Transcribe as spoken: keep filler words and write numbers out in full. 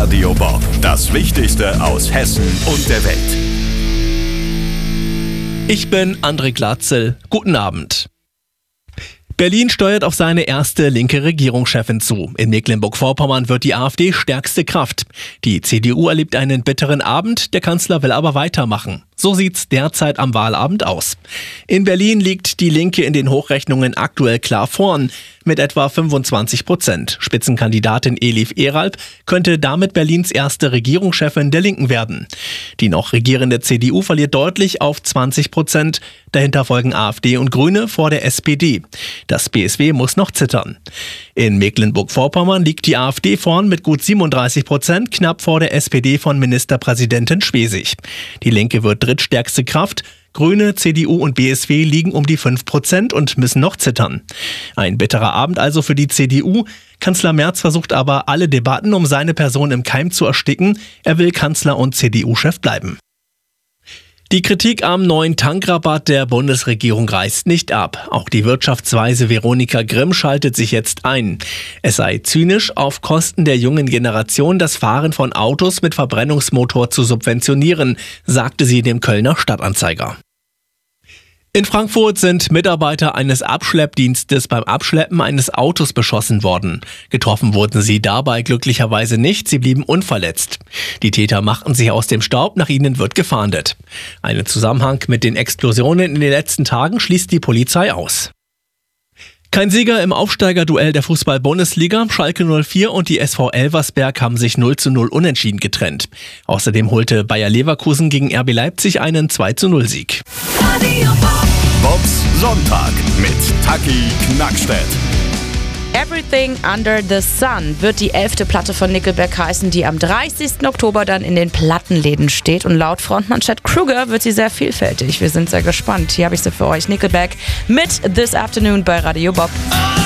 Radio Bob. Das Wichtigste aus Hessen und der Welt. Ich bin André Glatzel. Guten Abend. Berlin steuert auf seine erste linke Regierungschefin zu. In Mecklenburg-Vorpommern wird die AfD stärkste Kraft. Die C D U erlebt einen bitteren Abend, der Kanzler will aber weitermachen. So sieht's derzeit am Wahlabend aus. In Berlin liegt die Linke in den Hochrechnungen aktuell klar vorn mit etwa fünfundzwanzig Prozent. Spitzenkandidatin Elif Eralp könnte damit Berlins erste Regierungschefin der Linken werden. Die noch regierende C D U verliert deutlich auf zwanzig Prozent. Dahinter folgen AfD und Grüne vor der S P D. Das B S W muss noch zittern. In Mecklenburg-Vorpommern liegt die AfD vorn mit gut siebenunddreißig Prozent, knapp vor der S P D von Ministerpräsidentin Schwesig. Die Linke wird drittstärkste Kraft. Grüne, C D U und B S W liegen um die fünf Prozent und müssen noch zittern. Ein bitterer Abend also für die C D U. Kanzler Merz versucht aber, alle Debatten um seine Person im Keim zu ersticken. Er will Kanzler und C D U-Chef bleiben. Die Kritik am neuen Tankrabatt der Bundesregierung reißt nicht ab. Auch die Wirtschaftsweise Veronika Grimm schaltet sich jetzt ein. Es sei zynisch, auf Kosten der jungen Generation das Fahren von Autos mit Verbrennungsmotor zu subventionieren, sagte sie dem Kölner Stadtanzeiger. In Frankfurt sind Mitarbeiter eines Abschleppdienstes beim Abschleppen eines Autos beschossen worden. Getroffen wurden sie dabei glücklicherweise nicht, sie blieben unverletzt. Die Täter machten sich aus dem Staub, nach ihnen wird gefahndet. Einen Zusammenhang mit den Explosionen in den letzten Tagen schließt die Polizei aus. Kein Sieger im Aufsteigerduell der Fußball-Bundesliga. Schalke null vier und die S V Elversberg haben sich null zu null unentschieden getrennt. Außerdem holte Bayer Leverkusen gegen R B Leipzig einen zwei zu null Sieg. Bobs Sonntag mit Taki Knackstedt. Everything Under the Sun wird die elfte Platte von Nickelback heißen, die am dreißigsten Oktober dann in den Plattenläden steht. Und laut Frontmann Chad Kroeger wird sie sehr vielfältig. Wir sind sehr gespannt. Hier habe ich sie für euch. Nickelback mit This Afternoon bei Radio Bob.